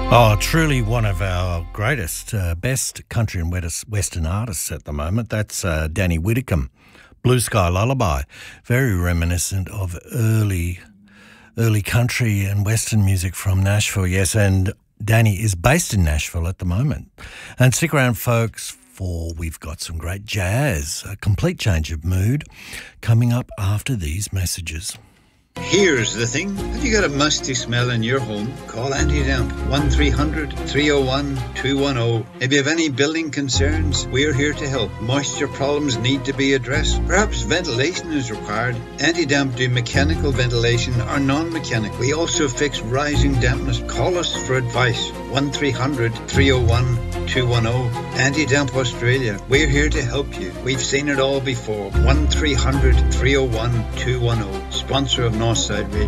Oh, truly one of our greatest, best country and western artists at the moment. That's Danny Whitcomb, Blue Sky Lullaby. Very reminiscent of early country and western music from Nashville, yes. And Danny is based in Nashville at the moment. And stick around, folks, for we've got some great jazz, a complete change of mood, coming up after these messages. Here's the thing. Have you got a musty smell in your home? Call Anti-Damp 1300-301-210. If you have any building concerns, we're here to help. Moisture problems need to be addressed. Perhaps ventilation is required. Anti-Damp do mechanical ventilation or non-mechanical. We also fix rising dampness. Call us for advice. 1300-301-210. Anti-Damp Australia. We're here to help you. We've seen it all before. 1300-301-210. Sponsor of Northside Radio.